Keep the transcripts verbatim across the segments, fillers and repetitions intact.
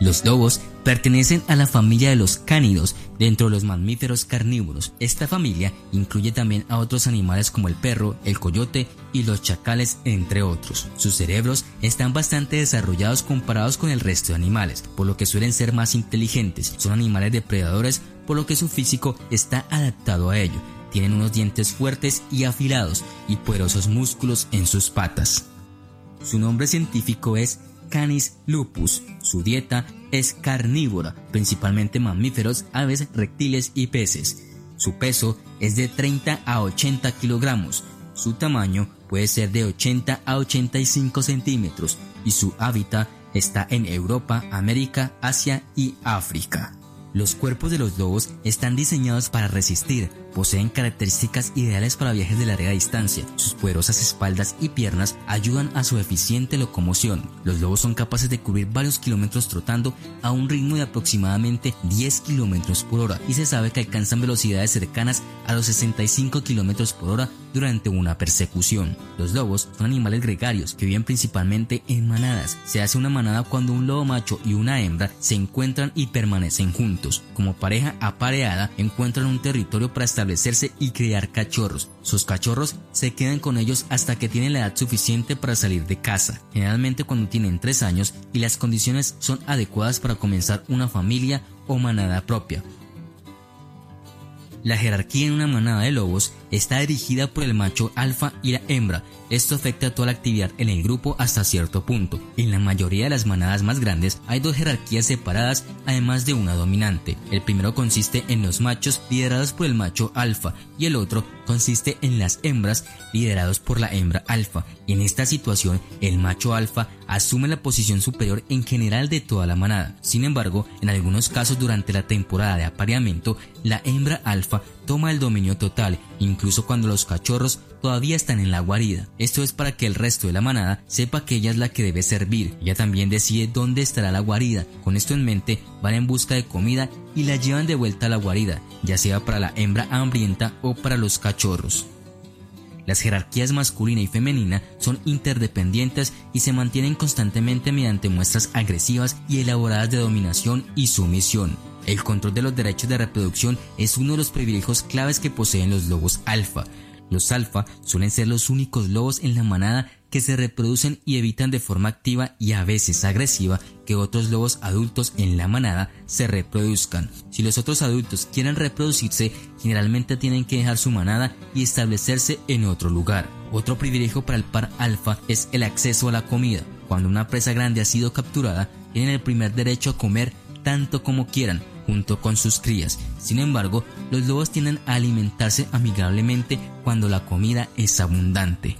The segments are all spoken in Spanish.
Los lobos pertenecen a la familia de los cánidos dentro de los mamíferos carnívoros. Esta familia incluye también a otros animales como el perro, el coyote y los chacales, entre otros. Sus cerebros están bastante desarrollados comparados con el resto de animales, por lo que suelen ser más inteligentes. Son animales depredadores, por lo que su físico está adaptado a ello. Tienen unos dientes fuertes y afilados y poderosos músculos en sus patas. Su nombre científico es Canis lupus. Su dieta es carnívora, principalmente mamíferos, aves, reptiles y peces. Su peso es de treinta a ochenta kilogramos. Su tamaño puede ser de ochenta a ochenta y cinco centímetros y su hábitat está en Europa, América, Asia y África. Los cuerpos de los lobos están diseñados para resistir, poseen características ideales para viajes de larga distancia. Sus poderosas espaldas y piernas ayudan a su eficiente locomoción. Los lobos son capaces de cubrir varios kilómetros trotando a un ritmo de aproximadamente diez kilómetros por hora y se sabe que alcanzan velocidades cercanas a los sesenta y cinco kilómetros por hora durante una persecución. Los lobos son animales gregarios que viven principalmente en manadas. Se hace una manada cuando un lobo macho y una hembra se encuentran y permanecen juntos. Como pareja apareada encuentran un territorio para establecerse y criar cachorros. Sus cachorros se quedan con ellos hasta que tienen la edad suficiente para salir de casa, generalmente cuando tienen tres años y las condiciones son adecuadas para comenzar una familia o manada propia. La jerarquía en una manada de lobos está dirigida por el macho alfa y la hembra. Esto afecta a toda la actividad en el grupo hasta cierto punto. En la mayoría de las manadas más grandes hay dos jerarquías separadas, además de una dominante. El primero consiste en los machos liderados por el macho alfa y el otro consiste en las hembras liderados por la hembra alfa. En esta situación, el macho alfa asume la posición superior en general de toda la manada. Sin embargo, en algunos casos durante la temporada de apareamiento, la hembra alfa toma el dominio total, incluso cuando los cachorros todavía están en la guarida. Esto es para que el resto de la manada sepa que ella es la que debe servir. Ella también decide dónde estará la guarida. Con esto en mente, van en busca de comida y la llevan de vuelta a la guarida, ya sea para la hembra hambrienta o para los cachorros. Las jerarquías masculina y femenina son interdependientes y se mantienen constantemente mediante muestras agresivas y elaboradas de dominación y sumisión. El control de los derechos de reproducción es uno de los privilegios claves que poseen los lobos alfa. Los alfa suelen ser los únicos lobos en la manada que se reproducen y evitan de forma activa y a veces agresiva que otros lobos adultos en la manada se reproduzcan. Si los otros adultos quieren reproducirse, generalmente tienen que dejar su manada y establecerse en otro lugar. Otro privilegio para el par alfa es el acceso a la comida. Cuando una presa grande ha sido capturada, tienen el primer derecho a comer tanto como quieran, junto con sus crías. Sin embargo, los lobos tienden a alimentarse amigablemente cuando la comida es abundante.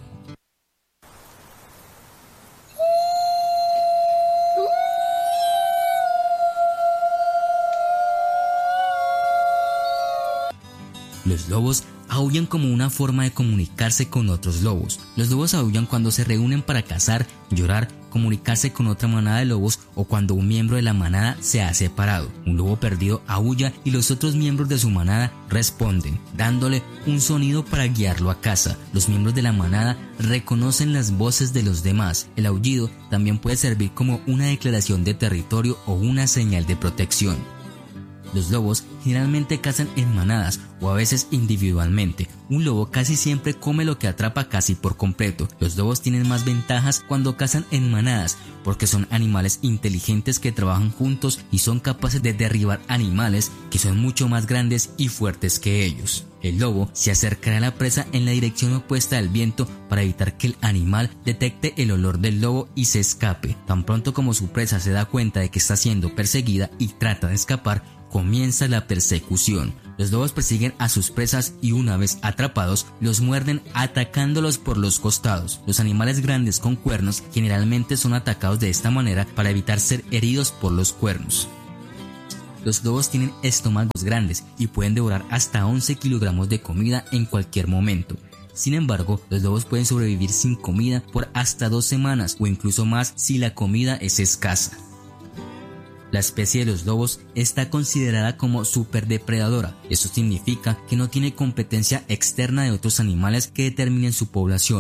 Los lobos aúllan como una forma de comunicarse con otros lobos. Los lobos aúllan cuando se reúnen para cazar, llorar, comunicarse con otra manada de lobos o cuando un miembro de la manada se ha separado. Un lobo perdido aúlla y los otros miembros de su manada responden, dándole un sonido para guiarlo a casa. Los miembros de la manada reconocen las voces de los demás. El aullido también puede servir como una declaración de territorio o una señal de protección. Los lobos generalmente cazan en manadas o a veces individualmente. Un lobo casi siempre come lo que atrapa casi por completo. Los lobos tienen más ventajas cuando cazan en manadas porque son animales inteligentes que trabajan juntos y son capaces de derribar animales que son mucho más grandes y fuertes que ellos. El lobo se acercará a la presa en la dirección opuesta del viento para evitar que el animal detecte el olor del lobo y se escape. Tan pronto como su presa se da cuenta de que está siendo perseguida y trata de escapar, comienza la persecución. Los lobos persiguen a sus presas y una vez atrapados, los muerden atacándolos por los costados. Los animales grandes con cuernos generalmente son atacados de esta manera para evitar ser heridos por los cuernos. Los lobos tienen estómagos grandes y pueden devorar hasta once kilogramos de comida en cualquier momento. Sin embargo, los lobos pueden sobrevivir sin comida por hasta dos semanas o incluso más si la comida es escasa. La especie de los lobos está considerada como superdepredadora. Esto significa que no tiene competencia externa de otros animales que determinen su población.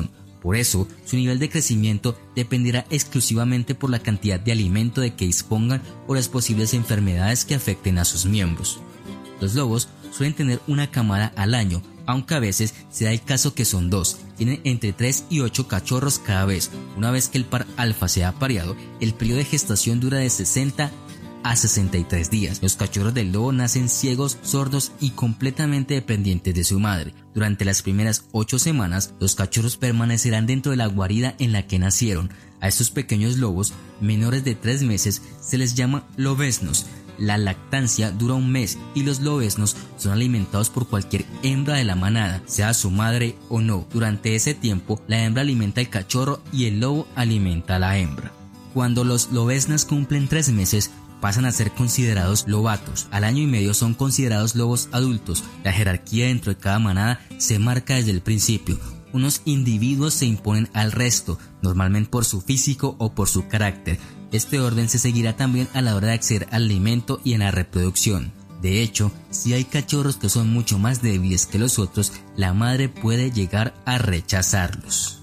Por eso, su nivel de crecimiento dependerá exclusivamente por la cantidad de alimento de que dispongan o las posibles enfermedades que afecten a sus miembros. Los lobos suelen tener una camada al año, aunque a veces se da el caso que son dos. Tienen entre tres y ocho cachorros cada vez. Una vez que el par alfa se ha apareado, el periodo de gestación dura de sesenta a sesenta y tres días. Los cachorros del lobo nacen ciegos, sordos y completamente dependientes de su madre. Durante las primeras ocho semanas, los cachorros permanecerán dentro de la guarida en la que nacieron. A estos pequeños lobos, menores de tres meses, se les llama lobeznos. La lactancia dura un mes y los lobeznos son alimentados por cualquier hembra de la manada, sea su madre o no. Durante ese tiempo, la hembra alimenta al cachorro y el lobo alimenta a la hembra. Cuando los lobeznas cumplen tres meses, pasan a ser considerados lobatos. Al año y medio son considerados lobos adultos. La jerarquía dentro de cada manada se marca desde el principio. Unos individuos se imponen al resto, normalmente por su físico o por su carácter. Este orden se seguirá también a la hora de acceder al alimento y en la reproducción. De hecho, si hay cachorros que son mucho más débiles que los otros, la madre puede llegar a rechazarlos.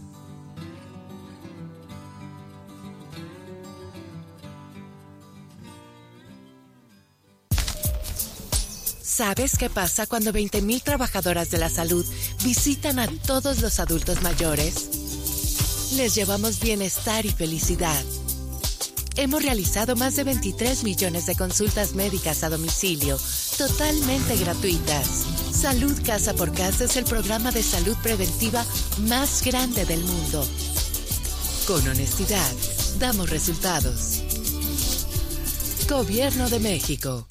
¿Sabes qué pasa cuando veinte mil trabajadoras de la salud visitan a todos los adultos mayores? Les llevamos bienestar y felicidad. Hemos realizado más de veintitrés millones de consultas médicas a domicilio, totalmente gratuitas. Salud Casa por Casa es el programa de salud preventiva más grande del mundo. Con honestidad, damos resultados. Gobierno de México.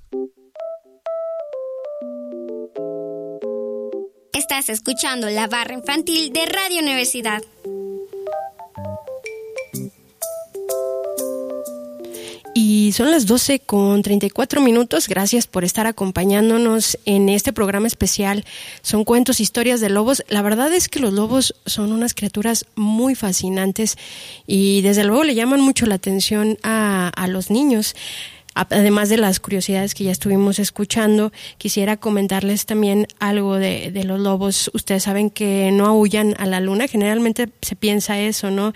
Estás escuchando la barra infantil de Radio Universidad. Y son las doce con treinta y cuatro minutos. Gracias por estar acompañándonos en este programa especial. Son cuentos, historias de lobos. La verdad es que los lobos son unas criaturas muy fascinantes y desde luego le llaman mucho la atención a, a los niños. Además de las curiosidades que ya estuvimos escuchando, quisiera comentarles también algo de, de los lobos. Ustedes saben que no aúllan a la luna, generalmente se piensa eso, ¿no?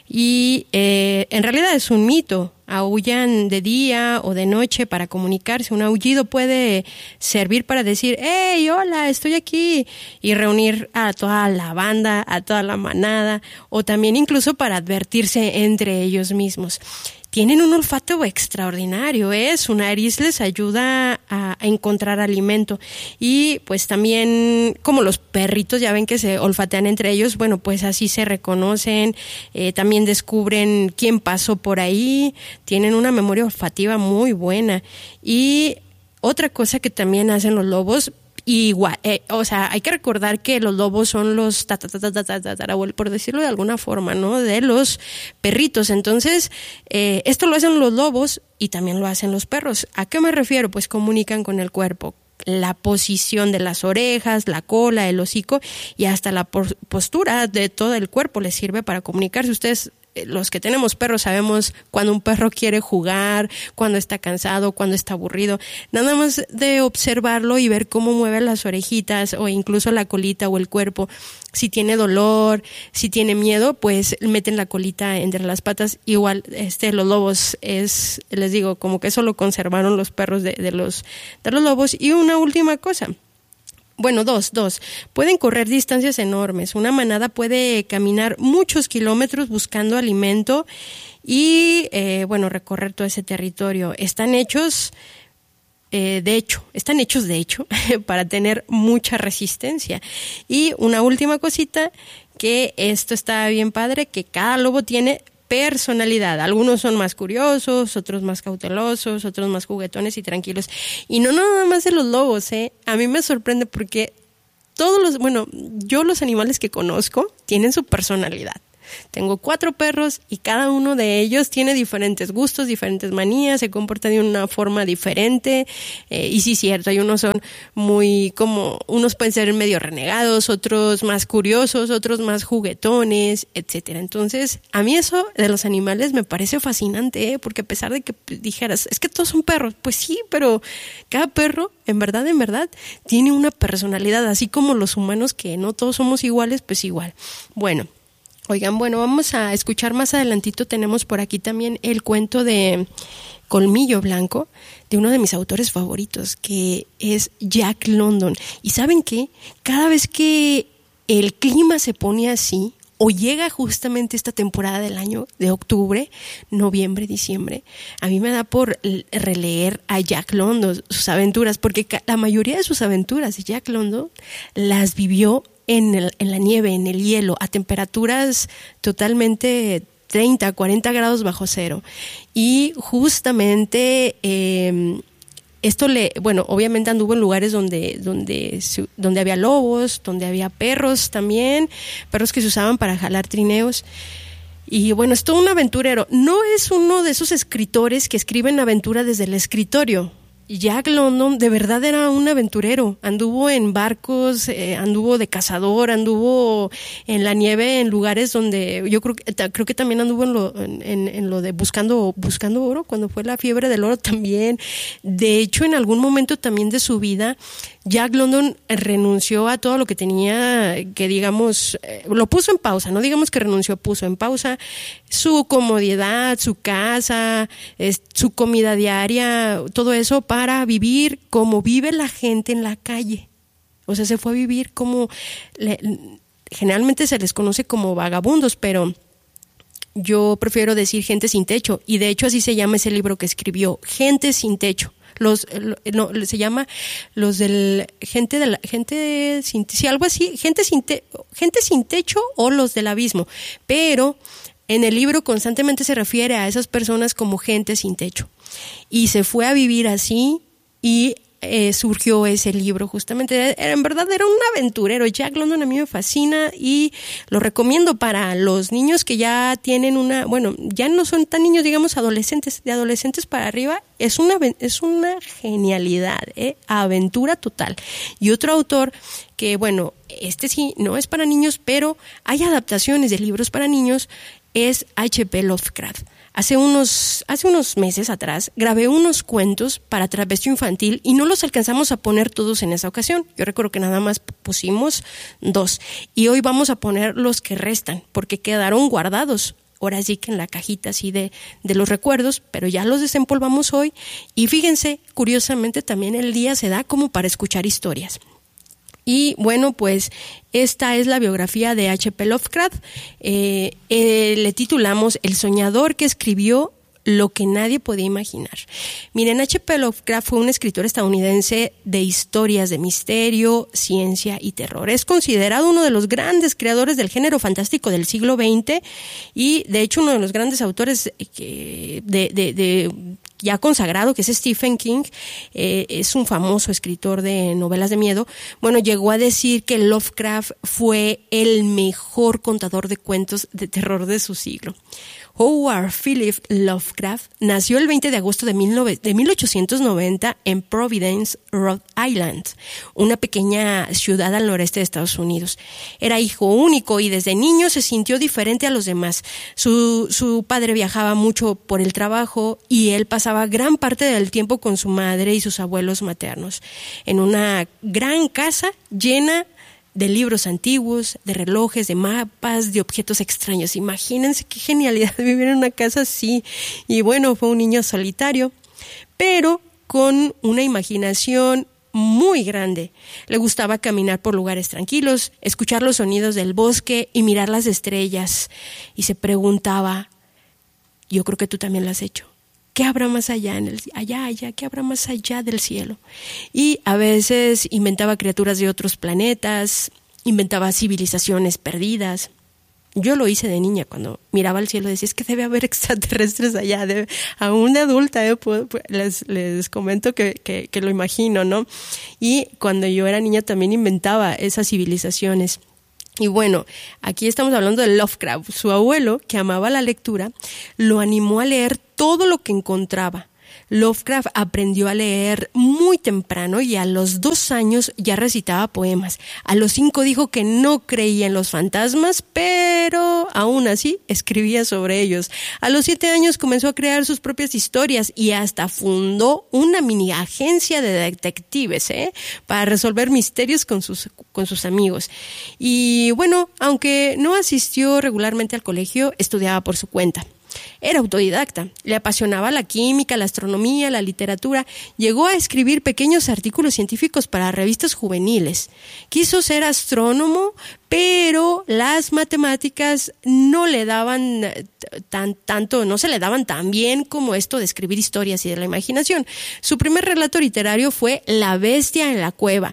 Y eh, en realidad es un mito. Aúllan de día o de noche para comunicarse. Un aullido puede servir para decir, ¡hey, hola, estoy aquí! Y reunir a toda la banda, a toda la manada, o también incluso para advertirse entre ellos mismos. Tienen un olfato extraordinario, ¿eh? Su nariz les ayuda a, a encontrar alimento. Y pues también, como los perritos, ya ven que se olfatean entre ellos, bueno, pues así se reconocen, eh, también descubren quién pasó por ahí, tienen una memoria olfativa muy buena. Y otra cosa que también hacen los lobos, igual, eh, o sea, hay que recordar que los lobos son los tatarabuelos, por decirlo de alguna forma, ¿no? De los perritos. Entonces, eh, esto lo hacen los lobos y también lo hacen los perros. ¿A qué me refiero? Pues comunican con el cuerpo. La posición de las orejas, la cola, el hocico y hasta la postura de todo el cuerpo les sirve para comunicarse. Ustedes, los que tenemos perros, sabemos cuando un perro quiere jugar, cuando está cansado, cuando está aburrido. Nada más de observarlo y ver cómo mueve las orejitas o incluso la colita o el cuerpo. Si tiene dolor, si tiene miedo, pues meten la colita entre las patas. Igual, este, los lobos es, les digo, como que eso lo conservaron los perros de, de los, de los lobos. Y una última cosa. Bueno, dos, dos. Pueden correr distancias enormes. Una manada puede caminar muchos kilómetros buscando alimento y, eh, bueno, recorrer todo ese territorio. Están hechos, eh, de hecho, están hechos de hecho para tener mucha resistencia. Y una última cosita, que esto está bien padre, que cada lobo tiene personalidad. Algunos son más curiosos, otros más cautelosos, otros más juguetones y tranquilos. Y no nada más de los lobos, ¿eh? A mí me sorprende porque todos los, bueno, yo los animales que conozco tienen su personalidad. Tengo cuatro perros y cada uno de ellos tiene diferentes gustos, diferentes manías, se comporta de una forma diferente. Eh, y sí, cierto, hay unos son muy como, unos pueden ser medio renegados, otros más curiosos, otros más juguetones, etcétera. Entonces, a mí eso de los animales me parece fascinante, ¿eh? Porque a pesar de que dijeras, es que todos son perros, pues sí, pero cada perro, en verdad, en verdad, tiene una personalidad, así como los humanos que no todos somos iguales, pues igual. Bueno. Oigan, bueno, vamos a escuchar más adelantito, tenemos por aquí también el cuento de Colmillo Blanco, de uno de mis autores favoritos, que es Jack London. ¿Y saben qué? Cada vez que el clima se pone así, o llega justamente esta temporada del año de octubre, noviembre, diciembre, a mí me da por releer a Jack London, sus aventuras, porque la mayoría de sus aventuras de Jack London las vivió en, el, en la nieve, en el hielo, a temperaturas totalmente treinta, cuarenta grados bajo cero. Y justamente eh, esto le, bueno, obviamente anduvo en lugares donde, donde, donde había lobos, donde había perros también, perros que se usaban para jalar trineos. Y bueno, es todo un aventurero. No es uno de esos escritores que escriben aventura desde el escritorio. Jack London de verdad era un aventurero, anduvo en barcos, eh, anduvo de cazador, anduvo en la nieve en lugares donde yo creo que creo que también anduvo en lo en, en lo de buscando buscando oro cuando fue la fiebre del oro también. De hecho, en algún momento también de su vida Jack London renunció a todo lo que tenía, que digamos, eh, lo puso en pausa, no digamos que renunció, puso en pausa su comodidad, su casa, eh, su comida diaria, todo eso para vivir como vive la gente en la calle. O sea, se fue a vivir como, le, generalmente se les conoce como vagabundos, pero yo prefiero decir gente sin techo, y de hecho así se llama ese libro que escribió, Gente sin techo. Los no, se llama los del gente de la gente sin, si algo así, gente sin te, gente sin techo o los del abismo, pero en el libro constantemente se refiere a esas personas como gente sin techo, y se fue a vivir así y eh, surgió ese libro justamente. Era, en verdad era un aventurero. Jack London a mí me fascina y lo recomiendo para los niños que ya tienen una, bueno, ya no son tan niños, digamos adolescentes, de adolescentes para arriba. Es una, es una genialidad, ¿eh? Aventura total. Y otro autor que, bueno, este sí no es para niños, pero hay adaptaciones de libros para niños, es H P Lovecraft. Hace unos, hace unos meses atrás grabé unos cuentos para Travesio Infantil y no los alcanzamos a poner todos en esa ocasión. Yo recuerdo que nada más pusimos dos. Y hoy vamos a poner los que restan, porque quedaron guardados. Ahora sí que en la cajita así de, de los recuerdos, pero ya los desempolvamos hoy. Y fíjense, curiosamente también el día se da como para escuchar historias. Y bueno, pues esta es la biografía de H P Lovecraft. Eh, eh, le titulamos El soñador que escribió lo que nadie podía imaginar. Miren, H P Lovecraft fue un escritor estadounidense de historias de misterio, ciencia y terror. Es considerado uno de los grandes creadores del género fantástico del siglo veinte y, de hecho, uno de los grandes autores de, de, de ya consagrado, que es Stephen King. Eh, es un famoso escritor de novelas de miedo. Bueno, llegó a decir que Lovecraft fue el mejor contador de cuentos de terror de su siglo. Howard Philip Lovecraft nació el veinte de agosto de mil ochocientos noventa en Providence, Rhode Island, una pequeña ciudad al noreste de Estados Unidos. Era hijo único y desde niño se sintió diferente a los demás. Su, su padre viajaba mucho por el trabajo y él pasaba gran parte del tiempo con su madre y sus abuelos maternos, en una gran casa llena de libros antiguos, de relojes, de mapas, de objetos extraños. Imagínense qué genialidad vivir en una casa así. Y bueno, fue un niño solitario, pero con una imaginación muy grande. Le gustaba caminar por lugares tranquilos, escuchar los sonidos del bosque y mirar las estrellas. Y se preguntaba, yo creo que tú también lo has hecho, ¿qué habrá más allá, en el, allá, allá, qué habrá más allá del cielo? Y a veces inventaba criaturas de otros planetas, inventaba civilizaciones perdidas. Yo lo hice de niña, cuando miraba al cielo decía, es que debe haber extraterrestres allá. Debe, aún de adulta, eh, pues, les, les comento que, que, que lo imagino, ¿no? Y cuando yo era niña también inventaba esas civilizaciones. Y bueno, aquí estamos hablando de Lovecraft. Su abuelo, que amaba la lectura, lo animó a leer todo lo que encontraba. Lovecraft aprendió a leer muy temprano y a los dos años ya recitaba poemas. A los cinco dijo que no creía en los fantasmas, pero aún así escribía sobre ellos. A los siete años comenzó a crear sus propias historias y hasta fundó una mini agencia de detectives, ¿eh? para resolver misterios con sus, con sus amigos. Y bueno, aunque no asistió regularmente al colegio, estudiaba por su cuenta. Era autodidacta, le apasionaba la química, la astronomía, la literatura. Llegó a escribir pequeños artículos científicos para revistas juveniles. Quiso ser astrónomo, pero las matemáticas no le daban tan, tanto, no se le daban tan bien como esto de escribir historias y de la imaginación. Su primer relato literario fue La bestia en la cueva,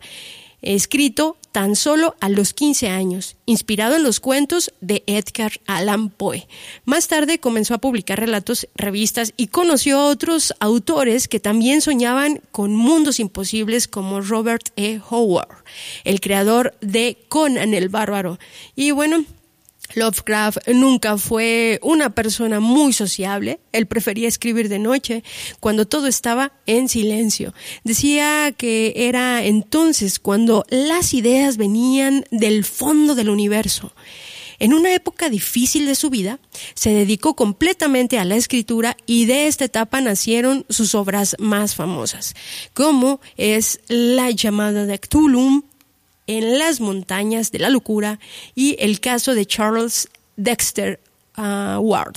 escrito tan solo a los quince años, inspirado en los cuentos de Edgar Allan Poe. Más tarde comenzó a publicar relatos, revistas y conoció a otros autores que también soñaban con mundos imposibles como Robert E. Howard, el creador de Conan el Bárbaro. Y bueno, Lovecraft nunca fue una persona muy sociable. Él prefería escribir de noche, cuando todo estaba en silencio. Decía que era entonces cuando las ideas venían del fondo del universo. En una época difícil de su vida, se dedicó completamente a la escritura y de esta etapa nacieron sus obras más famosas, como es La llamada de Cthulhu, En las montañas de la locura y el caso de Charles Dexter uh, Ward.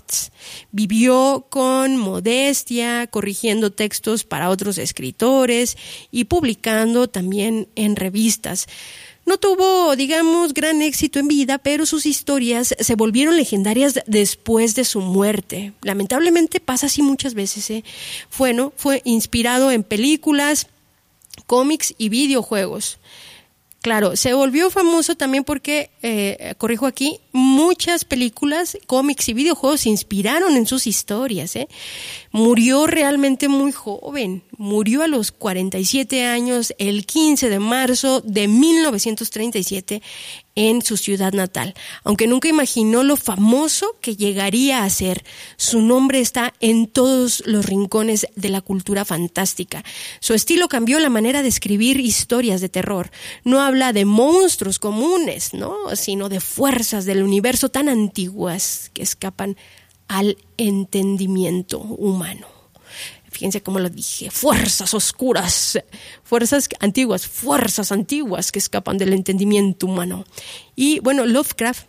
Vivió con modestia, corrigiendo textos para otros escritores y publicando también en revistas. No tuvo, digamos, gran éxito en vida, pero sus historias se volvieron legendarias después de su muerte. Lamentablemente pasa así muchas veces, ¿eh? Bueno, fue inspirado en películas, cómics y videojuegos. Claro, se volvió famoso también porque, eh, corrijo aquí, muchas películas, cómics y videojuegos se inspiraron en sus historias, ¿eh? Murió realmente muy joven, murió a los cuarenta y siete años, el quince de marzo de mil novecientos treinta y siete, en su ciudad natal. Aunque nunca imaginó lo famoso que llegaría a ser, su nombre está en todos los rincones de la cultura fantástica. Su estilo cambió la manera de escribir historias de terror. No habla de monstruos comunes, ¿no?, sino de fuerzas del universo tan antiguas que escapan al entendimiento humano. Fíjense cómo lo dije, fuerzas oscuras, fuerzas antiguas, fuerzas antiguas que escapan del entendimiento humano. Y bueno, Lovecraft,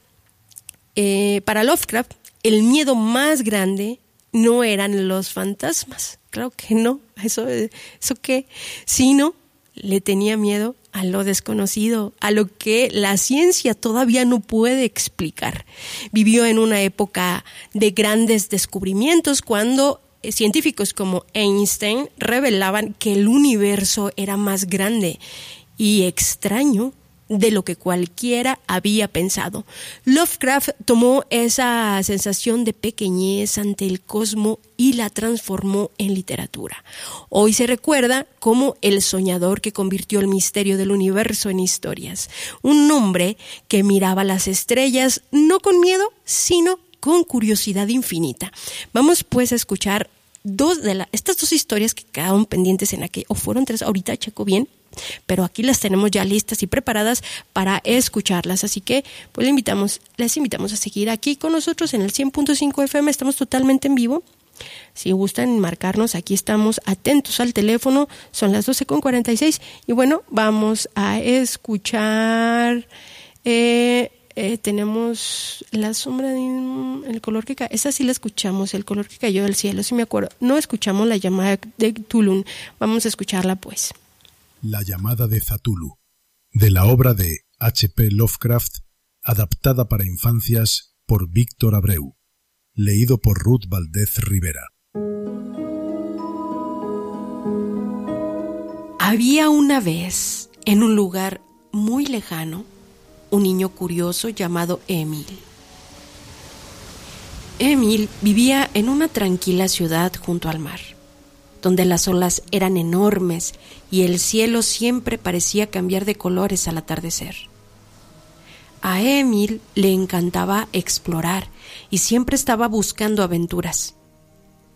eh, para Lovecraft, el miedo más grande no eran los fantasmas, claro que no, eso, eso qué, sino le tenía miedo a lo desconocido, a lo que la ciencia todavía no puede explicar. Vivió en una época de grandes descubrimientos cuando científicos como Einstein revelaban que el universo era más grande y extraño de lo que cualquiera había pensado. Lovecraft tomó esa sensación de pequeñez ante el cosmos y la transformó en literatura. Hoy se recuerda como el soñador que convirtió el misterio del universo en historias. Un hombre que miraba las estrellas no con miedo, sino con curiosidad infinita. Vamos pues a escuchar dos de la, estas dos historias que quedaron pendientes en aquel, o fueron tres, ahorita checo bien, pero aquí las tenemos ya listas y preparadas para escucharlas, así que pues les invitamos, les invitamos a seguir aquí con nosotros en el cien punto cinco F M, estamos totalmente en vivo. Si gustan marcarnos, aquí estamos atentos al teléfono, son las doce con cuarenta y seis y bueno, vamos a escuchar eh, Eh, tenemos La sombra de el color que cae, esa sí la escuchamos, El color que cayó del cielo, sí me acuerdo. No escuchamos La llamada de Cthulhu, vamos a escucharla pues. La llamada de Cthulhu, de la obra de H P Lovecraft, adaptada para infancias por Víctor Abreu, leído por Ruth Valdez Rivera. Había una vez, en un lugar muy lejano, un niño curioso llamado Emil. Emil vivía en una tranquila ciudad junto al mar, donde las olas eran enormes y el cielo siempre parecía cambiar de colores al atardecer. A Emil le encantaba explorar y siempre estaba buscando aventuras.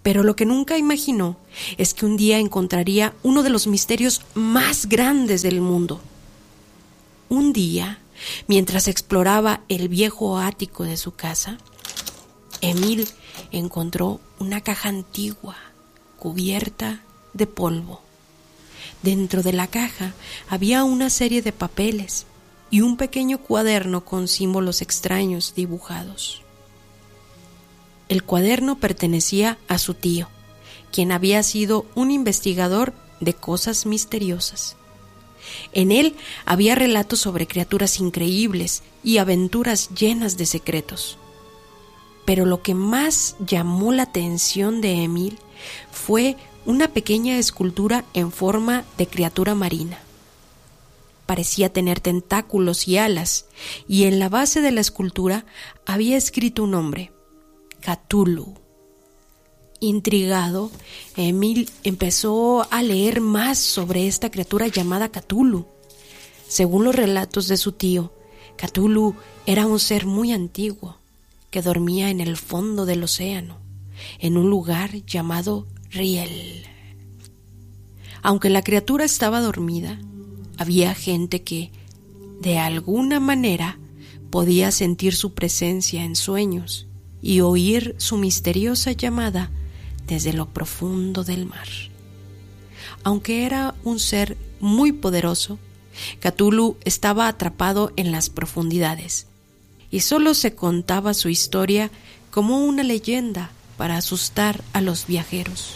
Pero lo que nunca imaginó es que un día encontraría uno de los misterios más grandes del mundo. Un día, mientras exploraba el viejo ático de su casa, Emil encontró una caja antigua, cubierta de polvo. Dentro de la caja había una serie de papeles y un pequeño cuaderno con símbolos extraños dibujados. El cuaderno pertenecía a su tío, quien había sido un investigador de cosas misteriosas. En él había relatos sobre criaturas increíbles y aventuras llenas de secretos. Pero lo que más llamó la atención de Emil fue una pequeña escultura en forma de criatura marina. Parecía tener tentáculos y alas, y en la base de la escultura había escrito un nombre: Cthulhu. Intrigado, Emil empezó a leer más sobre esta criatura llamada Cthulhu. Según los relatos de su tío, Cthulhu era un ser muy antiguo que dormía en el fondo del océano, en un lugar llamado Riel. Aunque la criatura estaba dormida, había gente que, de alguna manera, podía sentir su presencia en sueños y oír su misteriosa llamada desde lo profundo del mar. Aunque era un ser muy poderoso, Cthulhu estaba atrapado en las profundidades y solo se contaba su historia como una leyenda para asustar a los viajeros.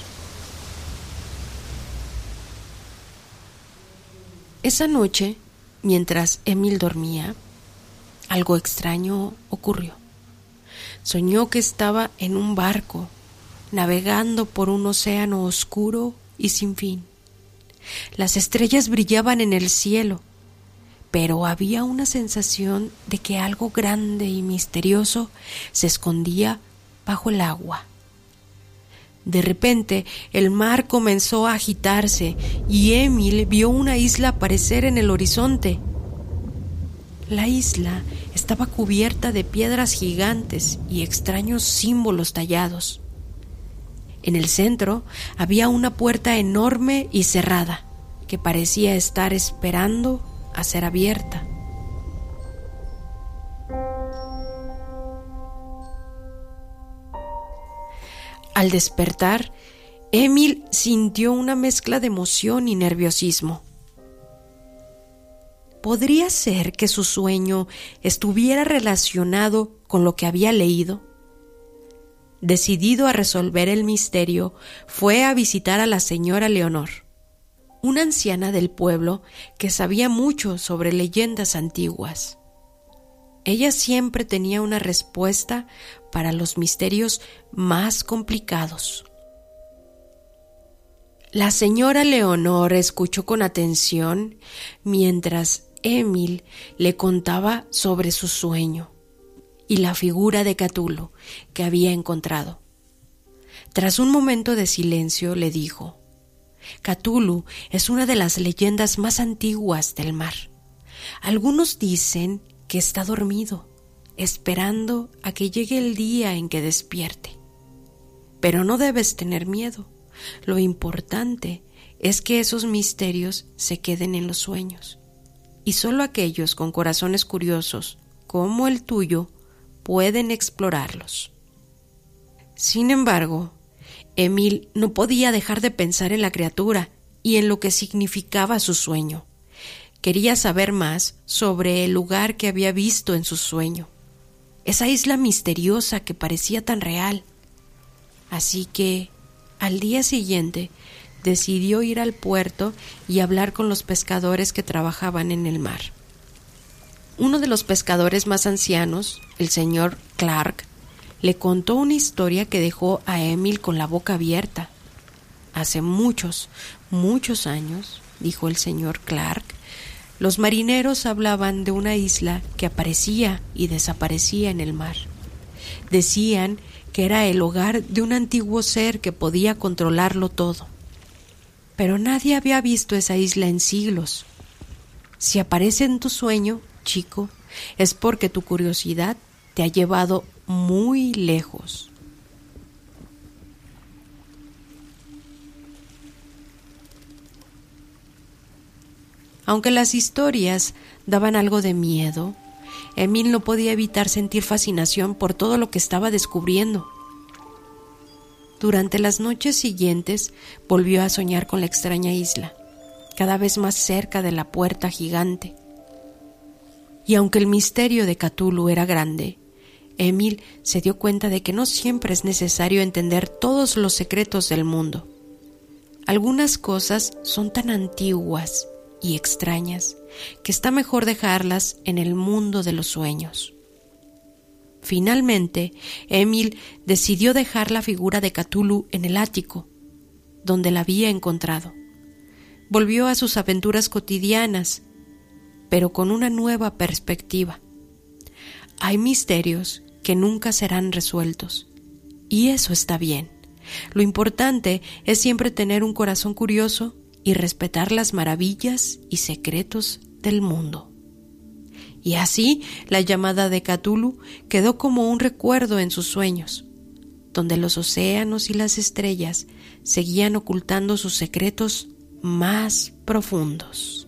Esa noche, mientras Emil dormía, algo extraño ocurrió. Soñó que estaba en un barco, navegando por un océano oscuro y sin fin. Las estrellas brillaban en el cielo, pero había una sensación de que algo grande y misterioso se escondía bajo el agua. De repente, el mar comenzó a agitarse y Emil vio una isla aparecer en el horizonte. La isla estaba cubierta de piedras gigantes y extraños símbolos tallados. En el centro había una puerta enorme y cerrada que parecía estar esperando a ser abierta. Al despertar, Emil sintió una mezcla de emoción y nerviosismo. ¿Podría ser que su sueño estuviera relacionado con lo que había leído? Decidido a resolver el misterio, fue a visitar a la señora Leonor, una anciana del pueblo que sabía mucho sobre leyendas antiguas. Ella siempre tenía una respuesta para los misterios más complicados. La señora Leonor escuchó con atención mientras Emil le contaba sobre su sueño y la figura de Cthulhu que había encontrado. Tras un momento de silencio le dijo: Cthulhu es una de las leyendas más antiguas del mar. Algunos dicen que está dormido, esperando a que llegue el día en que despierte. Pero no debes tener miedo. Lo importante es que esos misterios se queden en los sueños, y solo aquellos con corazones curiosos, como el tuyo, pueden explorarlos. Sin embargo, Emil no podía dejar de pensar en la criatura y en lo que significaba su sueño. Quería saber más sobre el lugar que había visto en su sueño, esa isla misteriosa que parecía tan real. Así que, al día siguiente, decidió ir al puerto y hablar con los pescadores que trabajaban en el mar. Uno de los pescadores más ancianos, el señor Clark, le contó una historia que dejó a Emil con la boca abierta. Hace muchos, muchos años, dijo el señor Clark, los marineros hablaban de una isla que aparecía y desaparecía en el mar. Decían que era el hogar de un antiguo ser que podía controlarlo todo. Pero nadie había visto esa isla en siglos. Si aparece en tu sueño, chico, es porque tu curiosidad te ha llevado muy lejos. Aunque las historias daban algo de miedo, Emil no podía evitar sentir fascinación por todo lo que estaba descubriendo. Durante las noches siguientes volvió a soñar con la extraña isla, cada vez más cerca de la puerta gigante. Y aunque el misterio de Cthulhu era grande, Emil se dio cuenta de que no siempre es necesario entender todos los secretos del mundo. Algunas cosas son tan antiguas y extrañas que está mejor dejarlas en el mundo de los sueños. Finalmente, Emil decidió dejar la figura de Cthulhu en el ático, donde la había encontrado. Volvió a sus aventuras cotidianas, pero con una nueva perspectiva. Hay misterios que nunca serán resueltos, y eso está bien. Lo importante es siempre tener un corazón curioso y respetar las maravillas y secretos del mundo. Y así, la llamada de Cthulhu quedó como un recuerdo en sus sueños, donde los océanos y las estrellas seguían ocultando sus secretos más profundos.